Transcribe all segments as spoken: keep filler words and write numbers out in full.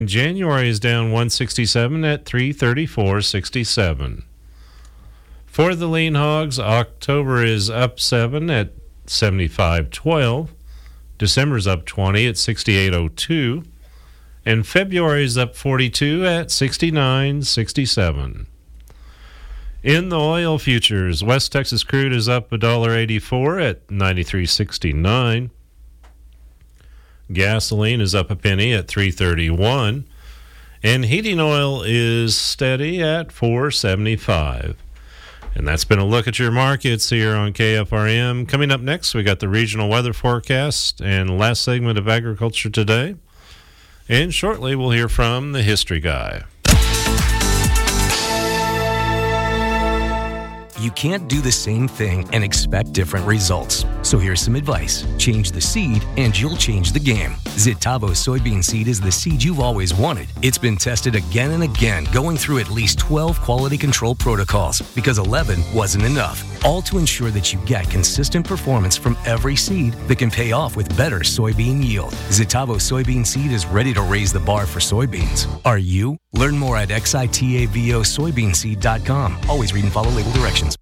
January is down one sixty-seven at three thirty-four sixty-seven. For the lean hogs, October is up seven at seventy-five twelve. December is up twenty at sixty-eight oh two. And February is up forty-two at sixty-nine sixty-seven. In the oil futures, West Texas crude is up one dollar eighty-four at ninety-three sixty-nine. Gasoline is up a penny at three thirty-one, and heating oil is steady at four seventy-five. And that's been a look at your markets here on K F R M. Coming up next, we got the regional weather forecast and last segment of Agriculture Today. And shortly, we'll hear from the History Guy. You can't do the same thing and expect different results. So here's some advice. Change the seed and you'll change the game. Zitavo soybean seed is the seed you've always wanted. It's been tested again and again, going through at least twelve quality control protocols because eleven wasn't enough. All to ensure that you get consistent performance from every seed that can pay off with better soybean yield. Zitavo soybean seed is ready to raise the bar for soybeans. Are you? Learn more at xitavo soybean seed dot com. Always read and follow label directions.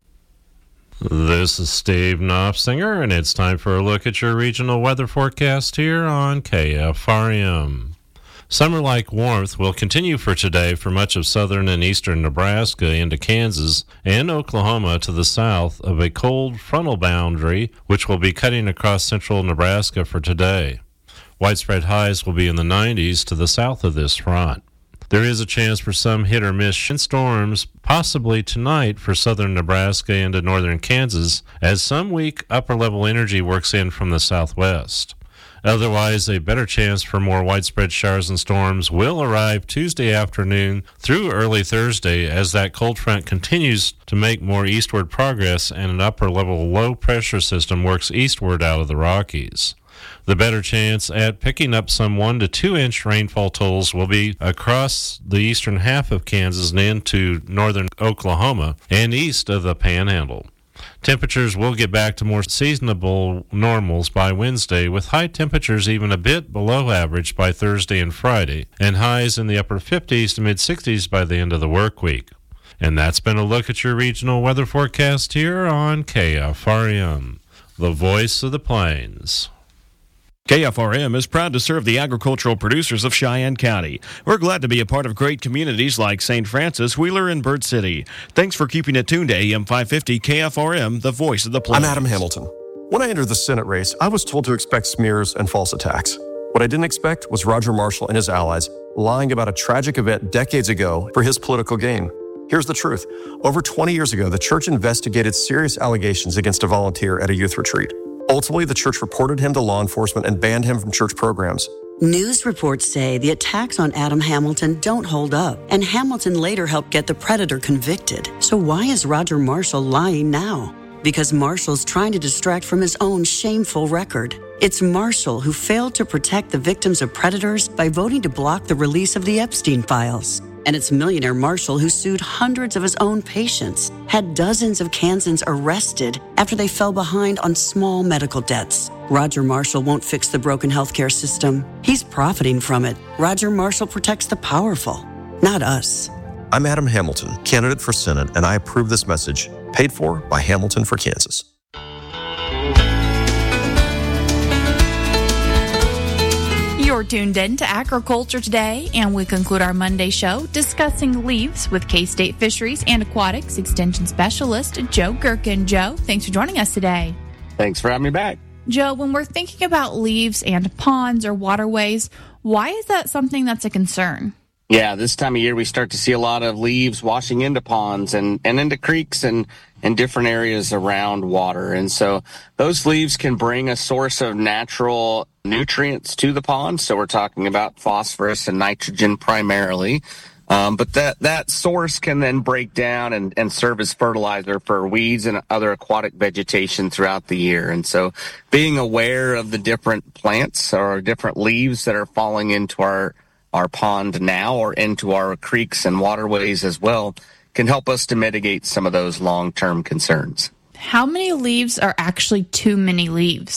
This is Steve Knopfsinger, and it's time for a look at your regional weather forecast here on K F R M. Summer-like warmth will continue for today for much of southern and eastern Nebraska into Kansas and Oklahoma to the south of a cold frontal boundary, which will be cutting across central Nebraska for today. Widespread highs will be in the nineties to the south of this front. There is a chance for some hit-or-miss storms, possibly tonight for southern Nebraska into northern Kansas, as some weak upper-level energy works in from the southwest. Otherwise, a better chance for more widespread showers and storms will arrive Tuesday afternoon through early Thursday as that cold front continues to make more eastward progress and an upper-level low-pressure system works eastward out of the Rockies. The better chance at picking up some one to two inch rainfall totals will be across the eastern half of Kansas and into northern Oklahoma and east of the Panhandle. Temperatures will get back to more seasonable normals by Wednesday, with high temperatures even a bit below average by Thursday and Friday, and highs in the upper fifties to mid-sixties by the end of the work week. And that's been a look at your regional weather forecast here on K F R M, the voice of the plains. K F R M is proud to serve the agricultural producers of Cheyenne County. We're glad to be a part of great communities like Saint Francis, Wheeler, and Bird City. Thanks for keeping it tuned to A M five fifty K F R M, the voice of the plains. I'm Adam Hamilton. When I entered the Senate race, I was told to expect smears and false attacks. What I didn't expect was Roger Marshall and his allies lying about a tragic event decades ago for his political gain. Here's the truth. Over twenty years ago, the church investigated serious allegations against a volunteer at a youth retreat. Ultimately, the church reported him to law enforcement and banned him from church programs. News reports say the attacks on Adam Hamilton don't hold up, and Hamilton later helped get the predator convicted. So why is Roger Marshall lying now? Because Marshall's trying to distract from his own shameful record. It's Marshall who failed to protect the victims of predators by voting to block the release of the Epstein files. And it's millionaire Marshall who sued hundreds of his own patients, had dozens of Kansans arrested after they fell behind on small medical debts. Roger Marshall won't fix the broken healthcare system. He's profiting from it. Roger Marshall protects the powerful, not us. I'm Adam Hamilton, candidate for Senate, and I approve this message, paid for by Hamilton for Kansas. You're tuned in to Agriculture Today, and we conclude our Monday show discussing leaves with K-State Fisheries and Aquatics Extension Specialist Joe Gerken. Joe, thanks for joining us today. Thanks for having me back. Joe, when we're thinking about leaves and ponds or waterways, why is that something that's a concern? Yeah, this time of year we start to see a lot of leaves washing into ponds and, and into creeks and, and different areas around water. And so those leaves can bring a source of natural nutrients to the pond. So we're talking about phosphorus and nitrogen primarily. Um, but that, that source can then break down and, and serve as fertilizer for weeds and other aquatic vegetation throughout the year. And so being aware of the different plants or different leaves that are falling into our our pond now or into our creeks and waterways as well can help us to mitigate some of those long-term concerns. How many leaves are actually too many leaves?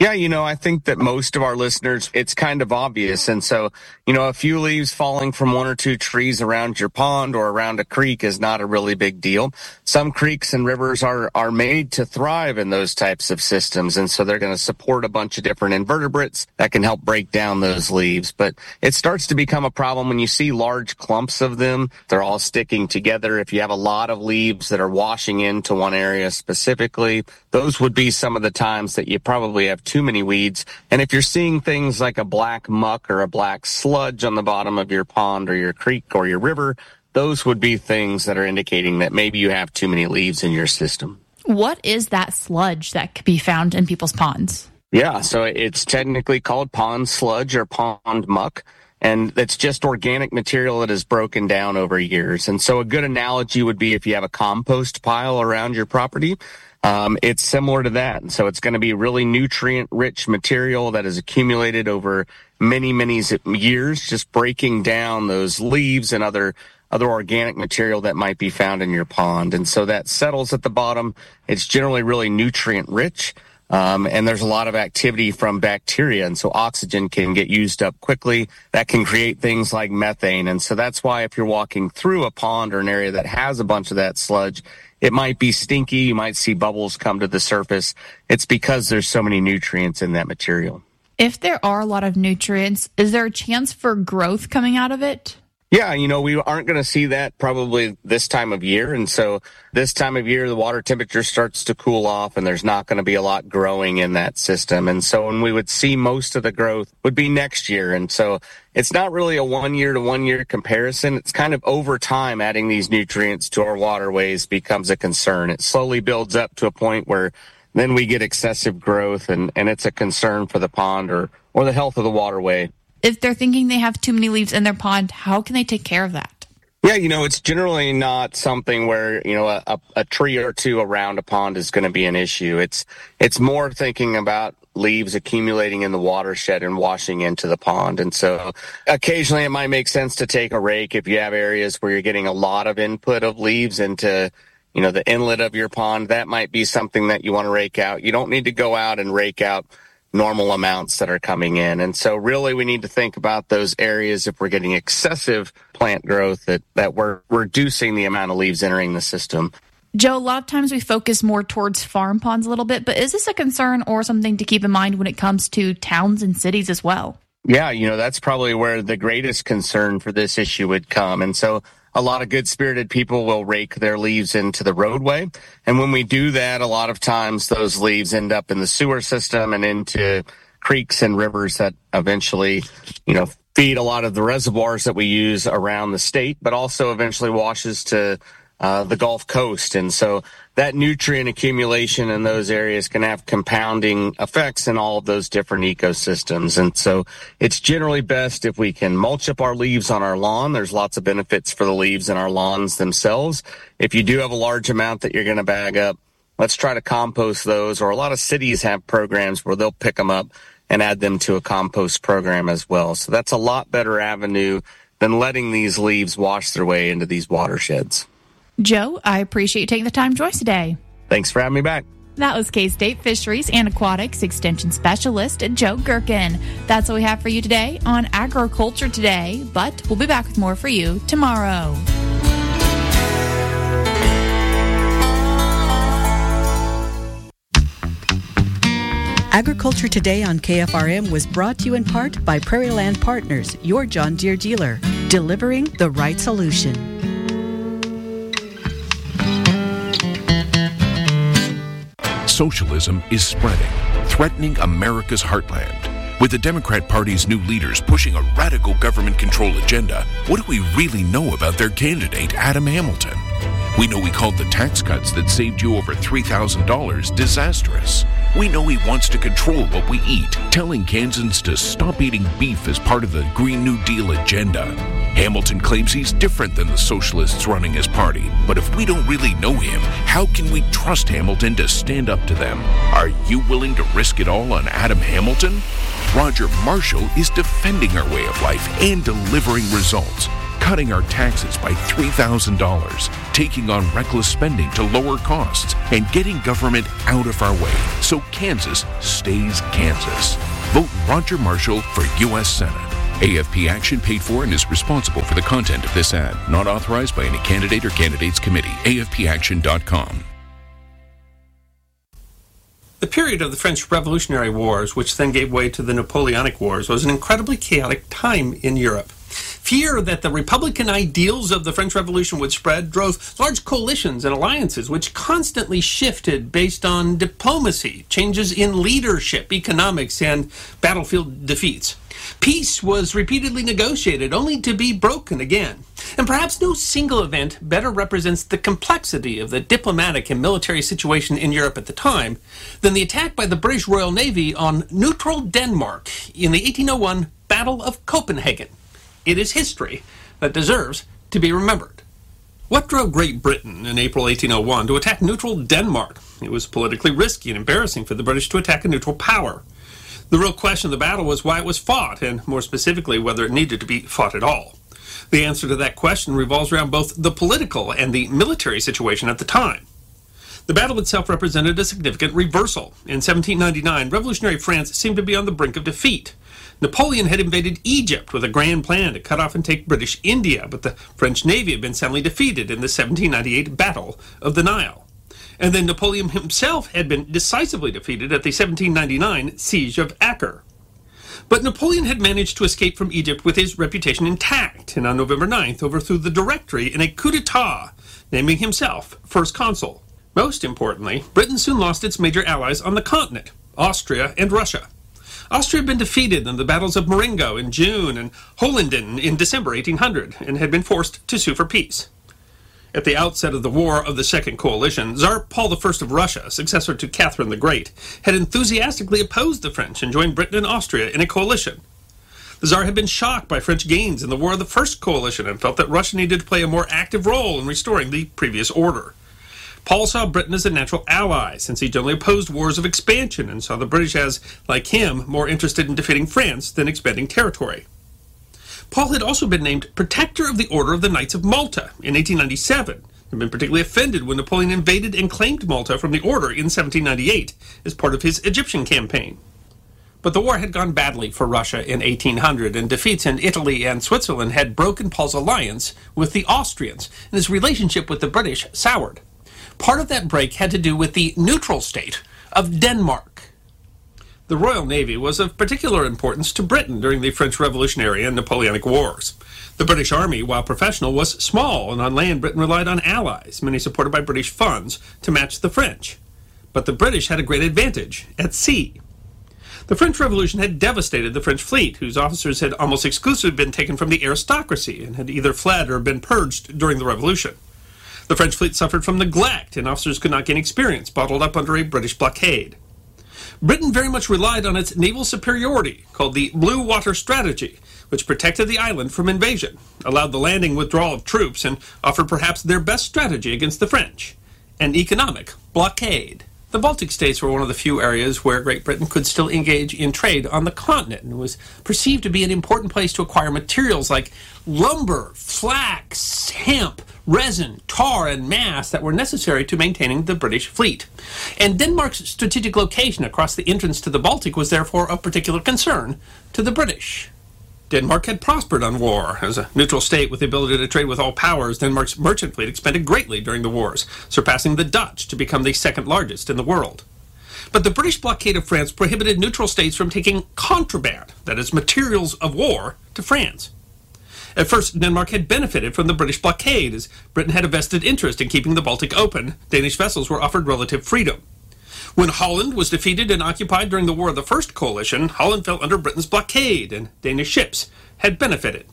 Yeah, you know, I think that most of our listeners, it's kind of obvious. And so, you know, a few leaves falling from one or two trees around your pond or around a creek is not a really big deal. Some creeks and rivers are, are made to thrive in those types of systems. And so they're going to support a bunch of different invertebrates that can help break down those leaves. But it starts to become a problem when you see large clumps of them. They're all sticking together. If you have a lot of leaves that are washing into one area specifically, those would be some of the times that you probably have too many weeds. And if you're seeing things like a black muck or a black sludge on the bottom of your pond or your creek or your river, those would be things that are indicating that maybe you have too many leaves in your system. What is that sludge that could be found in people's ponds? Yeah, so it's technically called pond sludge or pond muck. And it's just organic material that is broken down over years. And so a good analogy would be if you have a compost pile around your property. Um, it's similar to that. And so it's going to be really nutrient-rich material that is accumulated over many, many years, just breaking down those leaves and other other organic material that might be found in your pond. And so that settles at the bottom. It's generally really nutrient-rich, um, and there's a lot of activity from bacteria. And so oxygen can get used up quickly. That can create things like methane. And so that's why if you're walking through a pond or an area that has a bunch of that sludge, it might be stinky. You might see bubbles come to the surface. It's because there's so many nutrients in that material. If there are a lot of nutrients, is there a chance for growth coming out of it? Yeah, you know, we aren't going to see that probably this time of year. And so this time of year, the water temperature starts to cool off and there's not going to be a lot growing in that system. And so when we would see most of the growth would be next year. And so it's not really a one year to one year comparison. It's kind of over time adding these nutrients to our waterways becomes a concern. It slowly builds up to a point where then we get excessive growth and, and it's a concern for the pond or, or the health of the waterway. If they're thinking they have too many leaves in their pond, how can they take care of that? Yeah, you know, it's generally not something where, you know, a, a tree or two around a pond is going to be an issue. It's it's more thinking about leaves accumulating in the watershed and washing into the pond. And so occasionally it might make sense to take a rake if you have areas where you're getting a lot of input of leaves into, you know, the inlet of your pond. That might be something that you want to rake out. You don't need to go out and rake out normal amounts that are coming in. And so really we need to think about those areas if we're getting excessive plant growth that, that we're reducing the amount of leaves entering the system. Joe, a lot of times we focus more towards farm ponds a little bit, but is this a concern or something to keep in mind when it comes to towns and cities as well? Yeah, you know, that's probably where the greatest concern for this issue would come. And so a lot of good-spirited people will rake their leaves into the roadway. And when we do that, a lot of times those leaves end up in the sewer system and into creeks and rivers that eventually, you know, feed a lot of the reservoirs that we use around the state, but also eventually washes to uh, the Gulf Coast. And so that nutrient accumulation in those areas can have compounding effects in all of those different ecosystems. And so it's generally best if we can mulch up our leaves on our lawn. There's lots of benefits for the leaves in our lawns themselves. If you do have a large amount that you're going to bag up, let's try to compost those. Or a lot of cities have programs where they'll pick them up and add them to a compost program as well. So that's a lot better avenue than letting these leaves wash their way into these watersheds. Joe, I appreciate you taking the time to join us today. Thanks for having me back. That was K-State Fisheries and Aquatics Extension Specialist Joe Gerken. That's all we have for you today on Agriculture Today, but we'll be back with more for you tomorrow. Agriculture Today on K F R M was brought to you in part by Prairie Land Partners, your John Deere dealer, delivering the right solution. Socialism is spreading, threatening America's heartland. With the Democrat Party's new leaders pushing a radical government control agenda, what do we really know about their candidate, Adam Hamilton? We know he called the tax cuts that saved you over three thousand dollars disastrous. We know he wants to control what we eat, telling Kansans to stop eating beef as part of the Green New Deal agenda. Hamilton claims he's different than the socialists running his party. But if we don't really know him, how can we trust Hamilton to stand up to them? Are you willing to risk it all on Adam Hamilton? Roger Marshall is defending our way of life and delivering results. cutting our taxes by three thousand dollars, taking on reckless spending to lower costs, and getting government out of our way so Kansas stays Kansas. Vote Roger Marshall for U S Senate. A F P Action paid for and is responsible for the content of this ad. Not authorized by any candidate or candidates committee. A F P action dot com. The period of the French Revolutionary Wars, which then gave way to the Napoleonic Wars, was an incredibly chaotic time in Europe. Fear that the Republican ideals of the French Revolution would spread drove large coalitions and alliances, which constantly shifted based on diplomacy, changes in leadership, economics, and battlefield defeats. Peace was repeatedly negotiated, only to be broken again. And perhaps no single event better represents the complexity of the diplomatic and military situation in Europe at the time than the attack by the British Royal Navy on neutral Denmark in the eighteen oh one Battle of Copenhagen. It is history that deserves to be remembered. What drove Great Britain in April eighteen oh one to attack neutral Denmark? It was politically risky and embarrassing for the British to attack a neutral power. The real question of the battle was why it was fought, and more specifically, whether it needed to be fought at all. The answer to that question revolves around both the political and the military situation at the time. The battle itself represented a significant reversal. In seventeen ninety-nine, revolutionary France seemed to be on the brink of defeat. Napoleon had invaded Egypt with a grand plan to cut off and take British India, but the French Navy had been soundly defeated in the seventeen ninety-eight Battle of the Nile. And then Napoleon himself had been decisively defeated at the seventeen ninety-nine Siege of Acre. But Napoleon had managed to escape from Egypt with his reputation intact, and on November ninth overthrew the Directory in a coup d'etat, naming himself First Consul. Most importantly, Britain soon lost its major allies on the continent, Austria and Russia. Austria had been defeated in the battles of Marengo in June and Hohenlinden in December eighteen hundred, and had been forced to sue for peace. At the outset of the War of the Second Coalition, Tsar Paul the First of Russia, successor to Catherine the Great, had enthusiastically opposed the French and joined Britain and Austria in a coalition. The Tsar had been shocked by French gains in the War of the First Coalition and felt that Russia needed to play a more active role in restoring the previous order. Paul saw Britain as a natural ally, since he generally opposed wars of expansion and saw the British as, like him, more interested in defeating France than expanding territory. Paul had also been named Protector of the Order of the Knights of Malta in eighteen ninety-seven, and had been particularly offended when Napoleon invaded and claimed Malta from the order in seventeen ninety-eight as part of his Egyptian campaign. But the war had gone badly for Russia in eighteen hundred, and defeats in Italy and Switzerland had broken Paul's alliance with the Austrians, and his relationship with the British soured. Part of that break had to do with the neutral state of Denmark. The Royal Navy was of particular importance to Britain during the French Revolutionary and Napoleonic Wars. The British Army, while professional, was small, and on land Britain relied on allies, many supported by British funds, to match the French. But the British had a great advantage at sea. The French Revolution had devastated the French fleet, whose officers had almost exclusively been taken from the aristocracy and had either fled or been purged during the Revolution. The French fleet suffered from neglect, and officers could not gain experience, bottled up under a British blockade. Britain very much relied on its naval superiority, called the Blue Water Strategy, which protected the island from invasion, allowed the landing withdrawal of troops, and offered perhaps their best strategy against the French, an economic blockade. The Baltic states were one of the few areas where Great Britain could still engage in trade on the continent, and was perceived to be an important place to acquire materials like lumber, flax, hemp, resin, tar, and mast that were necessary to maintaining the British fleet. And Denmark's strategic location across the entrance to the Baltic was therefore of particular concern to the British. Denmark had prospered on war. As a neutral state with the ability to trade with all powers, Denmark's merchant fleet expanded greatly during the wars, surpassing the Dutch to become the second largest in the world. But the British blockade of France prohibited neutral states from taking contraband, that is, materials of war, to France. At first, Denmark had benefited from the British blockade, as Britain had a vested interest in keeping the Baltic open. Danish vessels were offered relative freedom. When Holland was defeated and occupied during the War of the First Coalition, Holland fell under Britain's blockade, and Danish ships had benefited.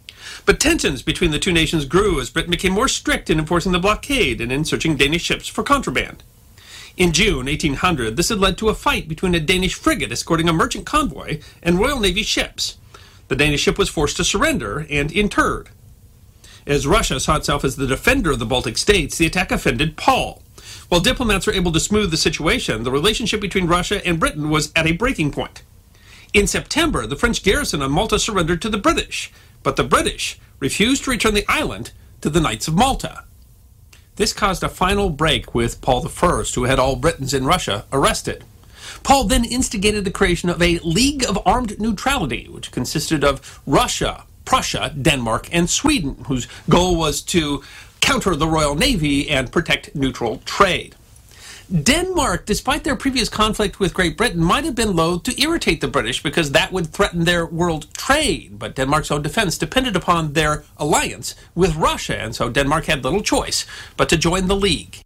But tensions between the two nations grew as Britain became more strict in enforcing the blockade and in searching Danish ships for contraband. In June eighteen hundred, this had led to a fight between a Danish frigate escorting a merchant convoy and Royal Navy ships. The Danish ship was forced to surrender and interred. As Russia saw itself as the defender of the Baltic states, the attack offended Paul. While diplomats were able to smooth the situation, the relationship between Russia and Britain was at a breaking point. In September, the French garrison on Malta surrendered to the British, but the British refused to return the island to the Knights of Malta. This caused a final break with Paul the First, who had all Britons in Russia arrested. Paul then instigated the creation of a League of Armed Neutrality, which consisted of Russia, Prussia, Denmark, and Sweden, whose goal was to counter the Royal Navy and protect neutral trade. Denmark, despite their previous conflict with Great Britain, might have been loath to irritate the British because that would threaten their world trade, but Denmark's own defense depended upon their alliance with Russia, and so Denmark had little choice but to join the League.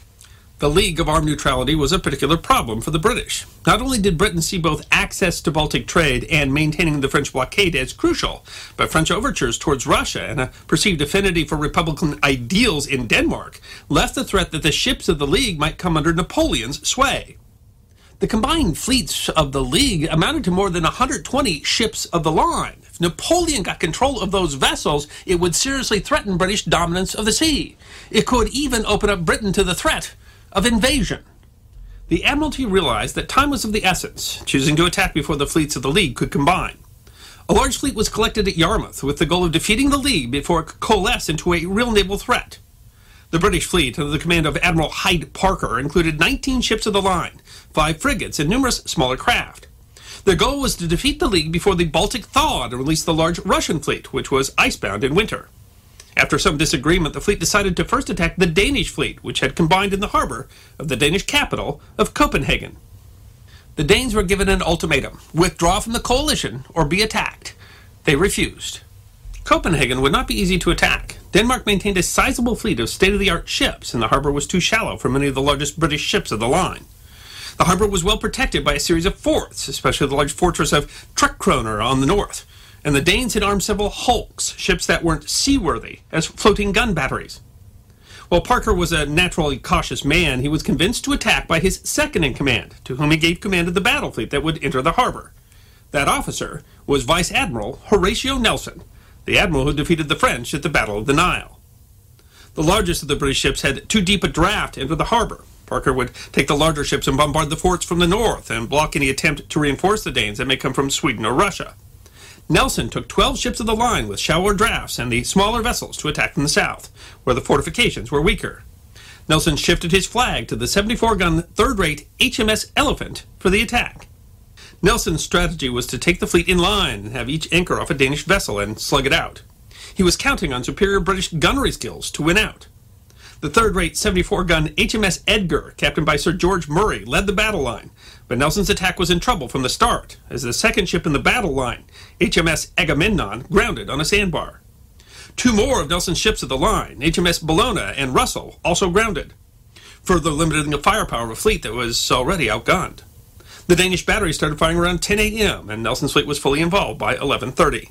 The League of Armed Neutrality was a particular problem for the British. Not only did Britain see both access to Baltic trade and maintaining the French blockade as crucial, but French overtures towards Russia and a perceived affinity for Republican ideals in Denmark left the threat that the ships of the League might come under Napoleon's sway. The combined fleets of the League amounted to more than one hundred twenty ships of the line. If Napoleon got control of those vessels, it would seriously threaten British dominance of the sea. It could even open up Britain to the threat of invasion. The Admiralty realized that time was of the essence, choosing to attack before the fleets of the League could combine. A large fleet was collected at Yarmouth with the goal of defeating the League before it could coalesce into a real naval threat. The British fleet, under the command of Admiral Hyde Parker, included nineteen ships of the line, five frigates, and numerous smaller craft. Their goal was to defeat the League before the Baltic thawed and release the large Russian fleet, which was icebound in winter. After some disagreement, the fleet decided to first attack the Danish fleet, which had combined in the harbor of the Danish capital of Copenhagen. The Danes were given an ultimatum: withdraw from the coalition or be attacked. They refused. Copenhagen would not be easy to attack. Denmark maintained a sizable fleet of state-of-the-art ships, and the harbor was too shallow for many of the largest British ships of the line. The harbor was well protected by a series of forts, especially the large fortress of Trekroner on the north, and the Danes had armed several hulks, ships that weren't seaworthy, as floating gun batteries. While Parker was a naturally cautious man, he was convinced to attack by his second-in-command, to whom he gave command of the battle fleet that would enter the harbor. That officer was Vice Admiral Horatio Nelson, the admiral who defeated the French at the Battle of the Nile. The largest of the British ships had too deep a draft into the harbor. Parker would take the larger ships and bombard the forts from the north and block any attempt to reinforce the Danes that may come from Sweden or Russia. Nelson took twelve ships of the line with shallower drafts and the smaller vessels to attack from the south, where the fortifications were weaker. Nelson shifted his flag to the seventy-four gun third-rate H M S Elephant for the attack. Nelson's strategy was to take the fleet in line and have each anchor off a Danish vessel and slug it out. He was counting on superior British gunnery skills to win out. The third-rate seventy-four gun H M S Edgar, captained by Sir George Murray, led the battle line, but Nelson's attack was in trouble from the start, as the second ship in the battle line, H M S Agamemnon, grounded on a sandbar. Two more of Nelson's ships of the line, H M S Bellona and Russell, also grounded, further limiting the firepower of a fleet that was already outgunned. The Danish battery started firing around ten a.m., and Nelson's fleet was fully involved by eleven thirty.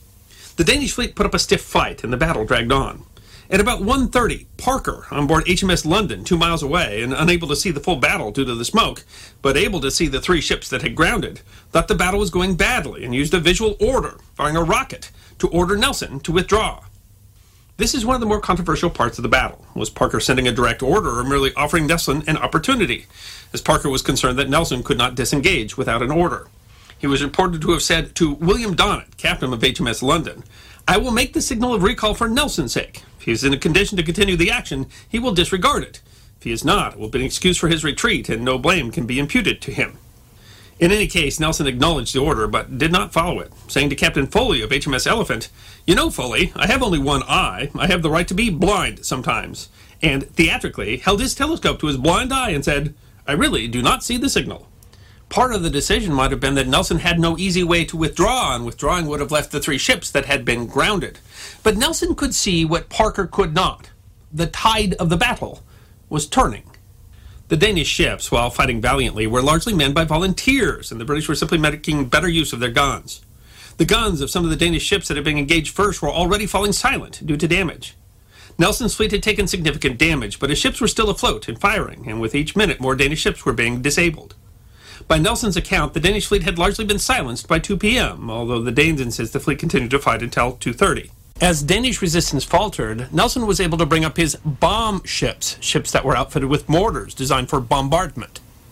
The Danish fleet put up a stiff fight, and the battle dragged on. At about one thirty, Parker, on board H M S London, two miles away, and unable to see the full battle due to the smoke, but able to see the three ships that had grounded, thought the battle was going badly and used a visual order, firing a rocket, to order Nelson to withdraw. This is one of the more controversial parts of the battle. Was Parker sending a direct order or merely offering Nelson an opportunity, as Parker was concerned that Nelson could not disengage without an order? He was reported to have said to William Donnet, captain of H M S London, "I will make the signal of recall for Nelson's sake. If he is in a condition to continue the action, he will disregard it. If he is not, it will be an excuse for his retreat, and no blame can be imputed to him." In any case, Nelson acknowledged the order, but did not follow it, saying to Captain Foley of H M S Elephant, "You know, Foley, I have only one eye. I have the right to be blind sometimes," and theatrically held his telescope to his blind eye and said, "I really do not see the signal." Part of the decision might have been that Nelson had no easy way to withdraw, and withdrawing would have left the three ships that had been grounded. But Nelson could see what Parker could not. The tide of the battle was turning. The Danish ships, while fighting valiantly, were largely manned by volunteers, and the British were simply making better use of their guns. The guns of some of the Danish ships that had been engaged first were already falling silent due to damage. Nelson's fleet had taken significant damage, but his ships were still afloat and firing, and with each minute more Danish ships were being disabled. By Nelson's account, the Danish fleet had largely been silenced by two p.m., although the Danes insist the fleet continued to fight until two thirty. As Danish resistance faltered, Nelson was able to bring up his bomb ships, ships that were outfitted with mortars designed for bombardment.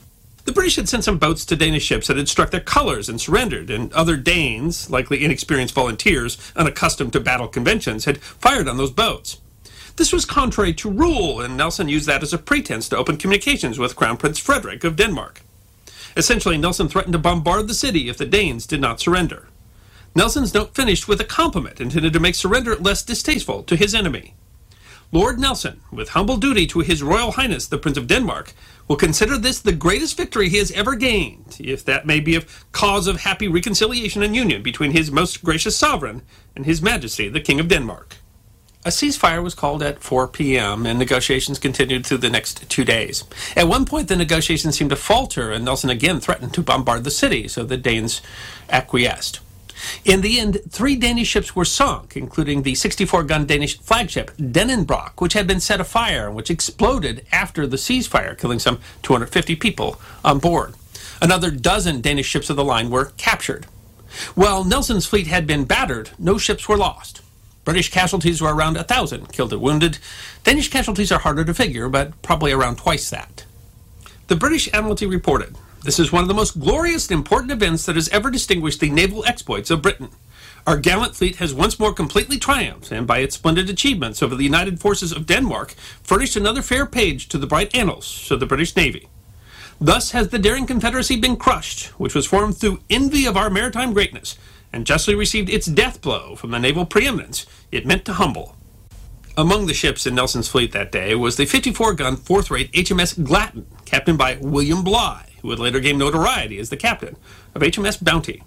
The British had sent some boats to Danish ships that had struck their colors and surrendered, and other Danes, likely inexperienced volunteers, unaccustomed to battle conventions, had fired on those boats. This was contrary to rule, and Nelson used that as a pretense to open communications with Crown Prince Frederick of Denmark. Essentially, Nelson threatened to bombard the city if the Danes did not surrender. Nelson's note finished with a compliment intended to make surrender less distasteful to his enemy. Lord Nelson, with humble duty to His Royal Highness the Prince of Denmark, will consider this the greatest victory he has ever gained, if that may be a cause of happy reconciliation and union between his most gracious sovereign and His Majesty the King of Denmark. A ceasefire was called at four p.m., and negotiations continued through the next two days. At one point, the negotiations seemed to falter, and Nelson again threatened to bombard the city, so the Danes acquiesced. In the end, three Danish ships were sunk, including the sixty-four gun Danish flagship Dennenbrock, which had been set afire and which exploded after the ceasefire, killing some two hundred fifty people on board. Another dozen Danish ships of the line were captured. While Nelson's fleet had been battered, no ships were lost. British casualties were around a thousand, killed and wounded. Danish casualties are harder to figure, but probably around twice that. The British Admiralty reported, "This is one of the most glorious and important events that has ever distinguished the naval exploits of Britain. Our gallant fleet has once more completely triumphed, and by its splendid achievements over the united forces of Denmark, furnished another fair page to the bright annals of the British Navy. Thus has the daring Confederacy been crushed, which was formed through envy of our maritime greatness, and justly received its death blow from the naval preeminence it meant to humble." Among the ships in Nelson's fleet that day was the fifty-four gun fourth-rate H M S Glatton, captained by William Bligh, who would later gain notoriety as the captain of H M S Bounty.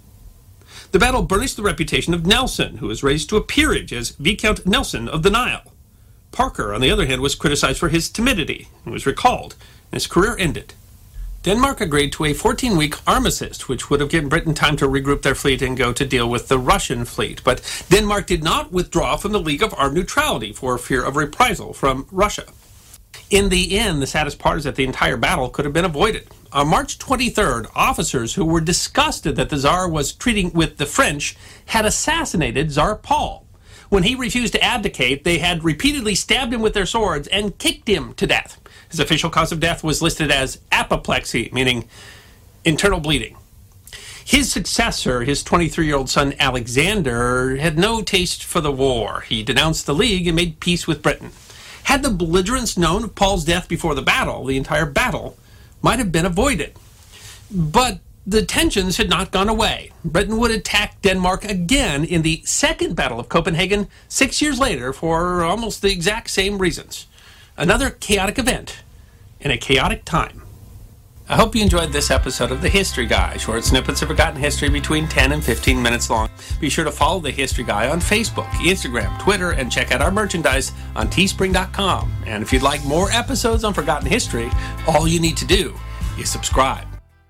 The battle burnished the reputation of Nelson, who was raised to a peerage as Viscount Nelson of the Nile. Parker, on the other hand, was criticized for his timidity and was recalled, and his career ended. Denmark agreed to a fourteen-week armistice, which would have given Britain time to regroup their fleet and go to deal with the Russian fleet. But Denmark did not withdraw from the League of Armed Neutrality for fear of reprisal from Russia. In the end, the saddest part is that the entire battle could have been avoided. On March twenty-third, officers who were disgusted that the Tsar was treating with the French had assassinated Tsar Paul. When he refused to abdicate, they had repeatedly stabbed him with their swords and kicked him to death. His official cause of death was listed as apoplexy, meaning internal bleeding. His successor, his twenty-three-year-old son Alexander, had no taste for the war. He denounced the League and made peace with Britain. Had the belligerents known of Paul's death before the battle, the entire battle might have been avoided. But the tensions had not gone away. Britain would attack Denmark again in the Second Battle of Copenhagen six years later for almost the exact same reasons. Another chaotic event in a chaotic time. I hope you enjoyed this episode of The History Guy, short snippets of forgotten history between ten and fifteen minutes long. Be sure to follow The History Guy on Facebook, Instagram, Twitter, and check out our merchandise on teespring dot com. And if you'd like more episodes on forgotten history, all you need to do is subscribe.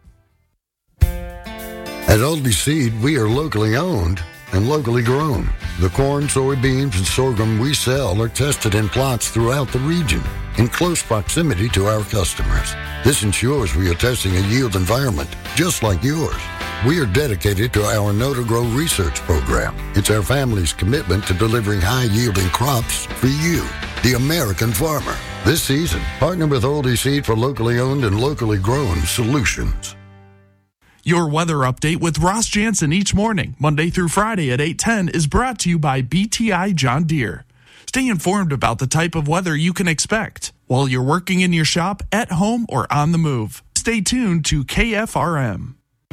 At Aldi Seed, we are locally owned and locally grown. The corn, soybeans, and sorghum we sell are tested in plots throughout the region in close proximity to our customers. This ensures we are testing a yield environment just like yours. We are dedicated to our Know to Grow research program. It's our family's commitment to delivering high-yielding crops for you, the American farmer. This season, partner with Aldi Seed for locally owned and locally grown solutions. Your weather update with Ross Jansen each morning, Monday through Friday at eight ten, is brought to you by B T I John Deere. Stay informed about the type of weather you can expect while you're working in your shop, at home, or on the move. Stay tuned to K F R M.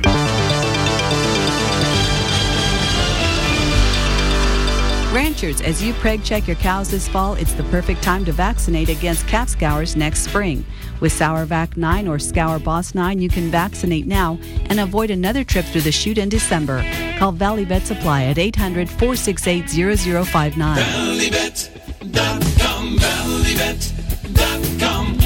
Ranchers, as you preg check your cows this fall, it's the perfect time to vaccinate against calf scours next spring. With SourVac nine or Scour Boss nine, you can vaccinate now and avoid another trip through the chute in December. Call Valley Vet Supply at eight hundred, four six eight, zero zero five nine. Valley Vet dot com, Valley Vet dot com.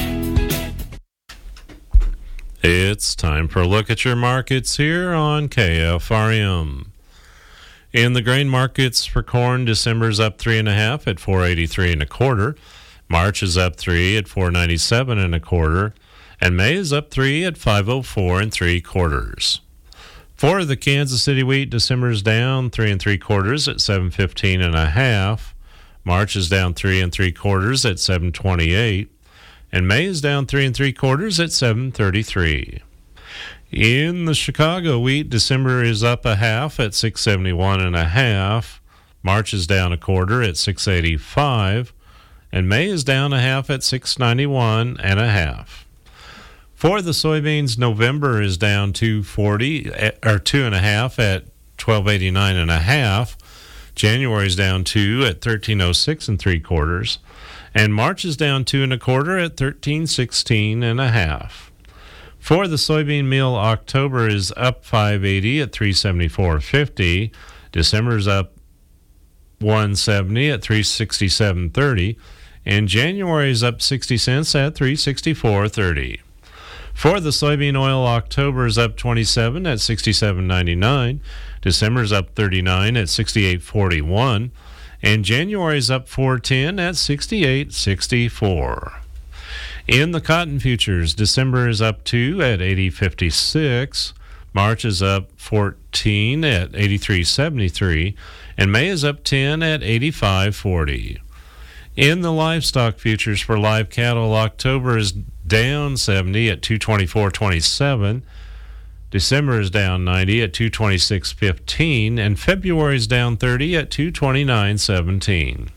It's time for a look at your markets here on K F R M. In the grain markets for corn, December's up three and a half at four eighty-three and a quarter. March is up three at four ninety-seven and a quarter, and May is up three at five oh four and three quarters. For the Kansas City wheat, December's down three and three quarters at seven fifteen and a half. March is down three and three quarters at seven twenty-eight, and May is down three and three quarters at seven thirty-three. In the Chicago wheat, December is up a half at six seventy-one and a half. March is down a quarter at six eighty-five, and May is down a half at six ninety-one and a half. For the soybeans, November is down two forty or two and a half at twelve eighty-nine and a half. January is down two at thirteen oh six and three quarters, and March is down two and a quarter at thirteen sixteen and a half. For the soybean meal, October is up five eighty at three seventy-four fifty. December is up one seventy at three sixty-seven thirty, and January is up sixty cents at three sixty-four thirty. For the soybean oil, October is up twenty-seven at sixty-seven ninety-nine. December is up thirty-nine at sixty-eight forty-one, and January is up four ten at sixty-eight sixty-four. In the cotton futures, December is up two at eighty fifty-six, March is up fourteen at eighty-three seventy-three, and May is up ten at eighty-five forty. In the livestock futures for live cattle, October is down seventy at two twenty-four twenty-seven, December is down ninety at two twenty-six fifteen, and February is down thirty at two twenty-nine seventeen.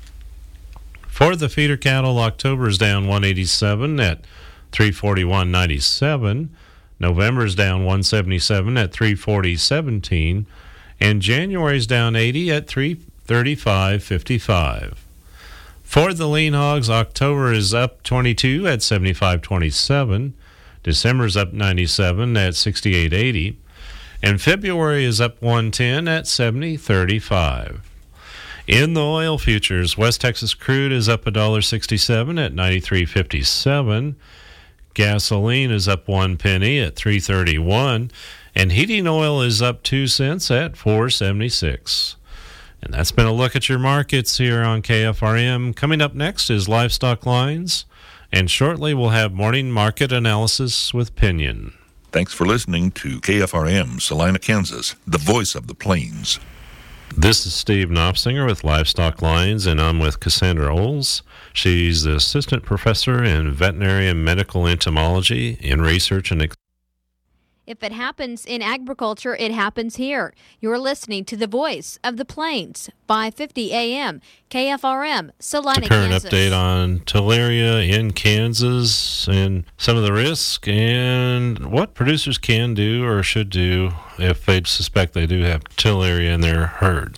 For the feeder cattle, October is down one eighty-seven at three forty-one ninety-seven, November is down one seventy-seven at three forty seventeen, and January is down eighty at three thirty-five fifty-five. For the lean hogs, October is up twenty-two at seventy-five twenty-seven, December is up ninety-seven at sixty-eight eighty, and February is up one ten at seventy thirty-five. In the oil futures, West Texas crude is up one dollar sixty-seven at ninety-three fifty-seven. Gasoline is up one penny at three thirty-one, and heating oil is up two cents at four seventy-six. And that's been a look at your markets here on K F R M. Coming up next is Livestock Lines, and shortly we'll have morning market analysis with Pinion. Thanks for listening to K F R M, Salina, Kansas, the voice of the plains. This is Steve Knopfsinger with Livestock Lines, and I'm with Cassandra Oles. She's the assistant professor in veterinary and medical entomology in research and ex- If it happens in agriculture, it happens here. You're listening to the voice of the plains, five fifty A M, K F R M, Salina, the current Kansas. update on Talaria in Kansas and some of the risk and what producers can do or should do if they suspect they do have Talaria in their herd.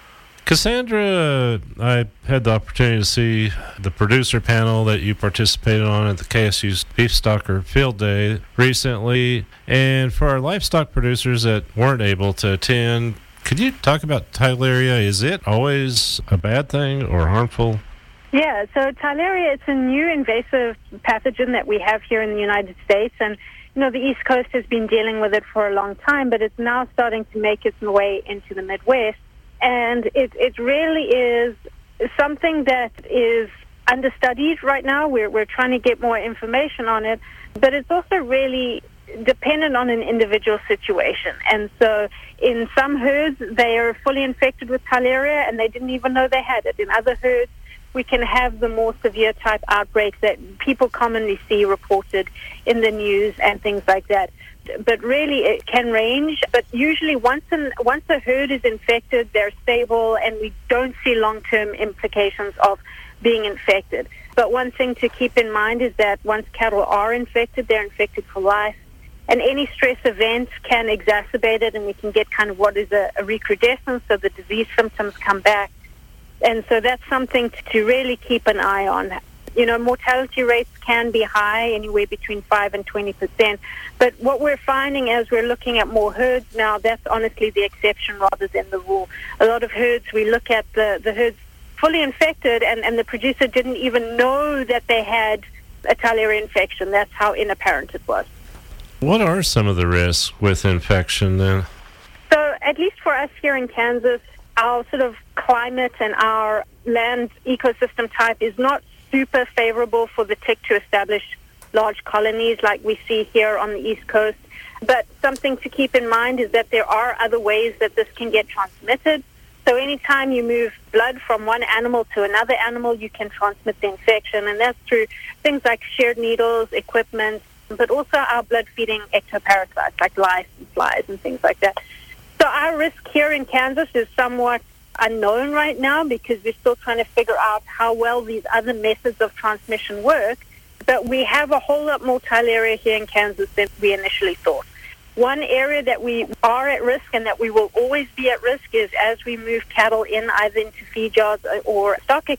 Cassandra, I had the opportunity to see the producer panel that you participated on at the K S U's Beef Stalker Field Day recently. And for our livestock producers that weren't able to attend, could you talk about Talaria? Is it always a bad thing or harmful? Yeah, so Talaria, it's a new invasive pathogen that we have here in the United States. And, you know, the East Coast has been dealing with it for a long time, but it's now starting to make its way into the Midwest. And it, it really is something that is understudied right now. We're, we're trying to get more information on it, but it's also really dependent on an individual situation. And so in some herds, they are fully infected with Talaria, and they didn't even know they had it. In other herds, we can have the more severe type outbreaks that people commonly see reported in the news and things like that. But really, it can range. But usually, once an, once a herd is infected, they're stable, and we don't see long-term implications of being infected. But one thing to keep in mind is that once cattle are infected, they're infected for life. And any stress event can exacerbate it, and we can get kind of what is a, a recrudescence, so the disease symptoms come back. And so that's something to, to really keep an eye on. You know, mortality rates can be high, anywhere between five and twenty percent. But what we're finding as we're looking at more herds now, that's honestly the exception rather than the rule. A lot of herds, we look at the, the herds fully infected, and, and the producer didn't even know that they had a Talaria infection. That's how inapparent it was. What are some of the risks with infection then? So at least for us here in Kansas, our sort of climate and our land ecosystem type is not super favorable for the tick to establish large colonies like we see here on the East Coast. But something to keep in mind is that there are other ways that this can get transmitted. So anytime you move blood from one animal to another animal, you can transmit the infection, and that's through things like shared needles, equipment, but also our blood-feeding ectoparasites like lice and flies and things like that. So our risk here in Kansas is somewhat unknown right now because we're still trying to figure out how well these other methods of transmission work. But we have a whole lot more Theileria here in Kansas than we initially thought. One area that we are at risk and that we will always be at risk is as we move cattle in either into feed yards or stock